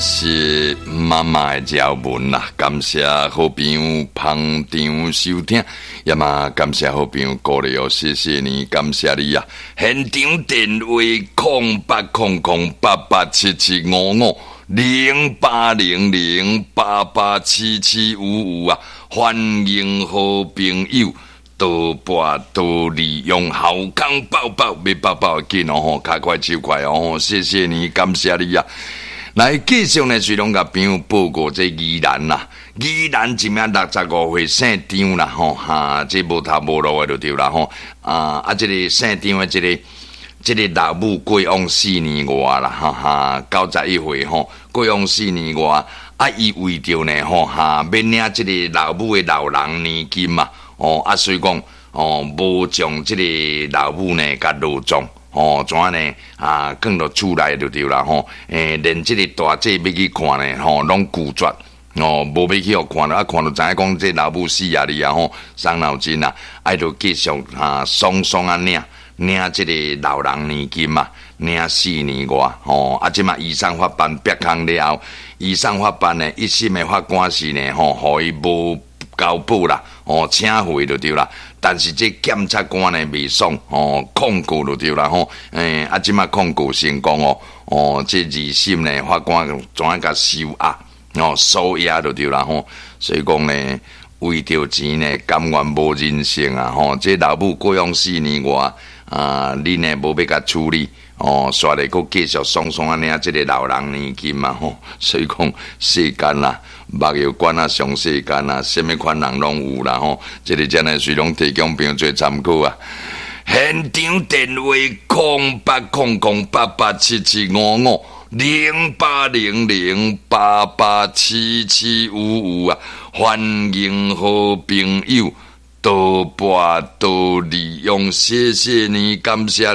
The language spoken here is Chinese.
是妈妈的条文啦，感谢好朋友捧场收听，也嘛感谢好朋友鼓励哦，谢谢你，感谢你啊！现场电话08008877550800887755啊，欢迎好朋友。多播多利用好康抱抱，别抱抱紧哦，卡快手快哦，谢谢你，感谢你啊！来继续呢，随龙甲朋友报告这宜兰啦，宜兰今年65岁姓张啦吼，哈，这无头无路的就对啦吼，这个姓张的这个老母过往4年外啦，哈哈，91岁吼，过往4年外，伊为着呢吼哈，免领这个老母的老人年金嘛。所以讲，无将这个老母呢，甲落葬，怎样呢？放到厝内就对啦，连这个大姐要去看呢，拢拒绝，无要去互看了，看到知影讲这老母死啊哩啊，伤脑筋啊，就继续爽爽领这个老人年金嘛，领4年外，即嘛移送法办别空了后，移送法办呢，一审的法官是呢，互伊无交保啦，请回就对啦。但是这检察官呢未爽，控告就对啦即马控告成功这2审呢法官怎样甲收押，收押就对啦所以讲呢，为着钱呢，甘愿无人性啊这老母过往4年外你呢无要甲处理。煞来佫继续爽爽领这个老人年金嘛所以讲世间啦，目药馆上世间什么款人拢有啦这个真诶随拢提供朋友做参考啊。现场电话08008877550800887755啊，欢迎好朋友多拨多利用，谢谢你，感谢。